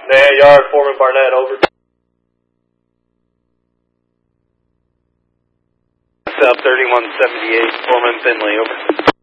Man, yard, Foreman Barnett, over. South 3178, Foreman Finley, over.